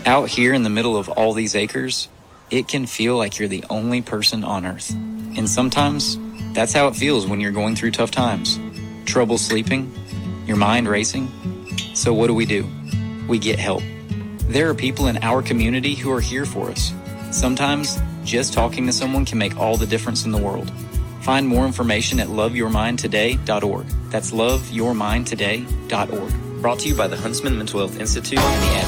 Out here in the middle of all these acres, it can feel like you're the only person on Earth. And sometimes, that's how it feels when you're going through tough times. Trouble sleeping, your mind racing. So what do? We get help. There are people in our community who are here for us. Sometimes, just talking to someone can make all the difference in the world. Find more information at loveyourmindtoday.org. That's loveyourmindtoday.org. Brought to you by the Huntsman Mental Health Institute and the